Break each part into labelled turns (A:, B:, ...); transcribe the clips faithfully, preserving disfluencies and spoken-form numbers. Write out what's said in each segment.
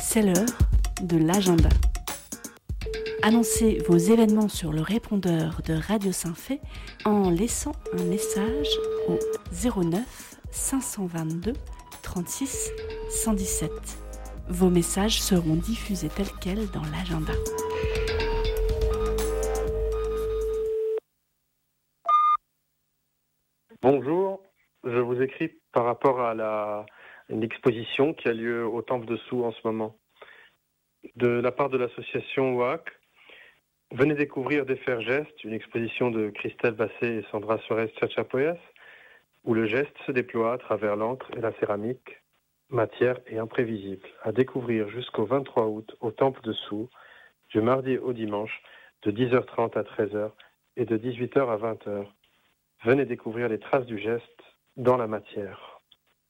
A: C'est l'heure de l'agenda. Annoncez vos événements sur le répondeur de Radio Saint-Fé en laissant un message au zéro neuf cinq cent vingt-deux trente-six cent dix-sept. Vos messages seront diffusés tels quels dans l'agenda.
B: Bonjour, je vous écris par rapport à la, une exposition qui a lieu au Temple de Sous en ce moment. De la part de l'association O A C, venez découvrir Des Faire Gestes, une exposition de Christelle Basset et Sandra Suarez Chachapoyas, où le geste se déploie à travers l'encre et la céramique, matière et imprévisible, à découvrir jusqu'au vingt-trois août au Temple de Sous, du mardi au dimanche, de dix heures trente à treize heures et de dix-huit heures à vingt heures. Venez découvrir les traces du geste dans la matière.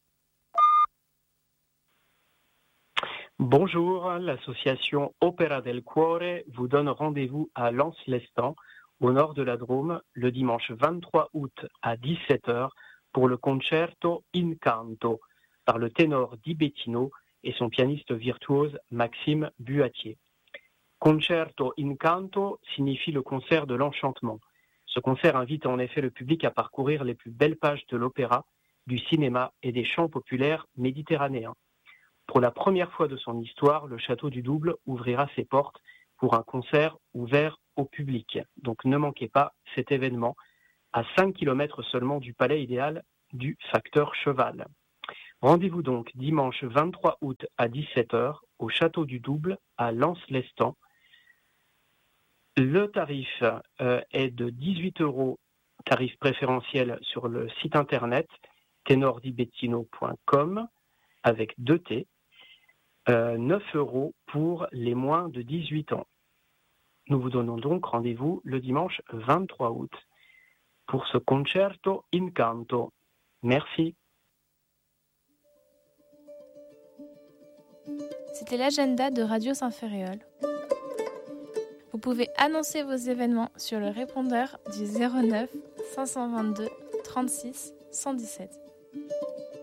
C: Bonjour, l'association Opera del Cuore vous donne rendez-vous à Lens-l'Estan, au nord de la Drôme, le dimanche vingt-trois août à dix-sept heures pour le concerto in canto par le ténor Di Bettino et son pianiste virtuose Maxime Buatier. Concerto in canto signifie le concert de l'enchantement. Ce concert invite en effet le public à parcourir les plus belles pages de l'opéra, du cinéma et des chants populaires méditerranéens. Pour la première fois de son histoire, le Château du Double ouvrira ses portes pour un concert ouvert au public. Donc ne manquez pas cet événement à cinq kilomètres seulement du palais idéal du facteur Cheval. Rendez-vous donc dimanche vingt-trois août à dix-sept heures au Château du Double à Lens-l'Estan. Le tarif euh, est de dix-huit euros, tarif préférentiel sur le site internet ténor di bettino point com avec deux T, euh, neuf euros pour les moins de dix-huit ans. Nous vous donnons donc rendez-vous le dimanche vingt-trois août pour ce concerto in canto. Merci.
D: C'était l'agenda de Radio Saint-Ferréol. Vous pouvez annoncer vos événements sur le répondeur du zéro neuf cinq cent vingt-deux trente-six cent dix-sept.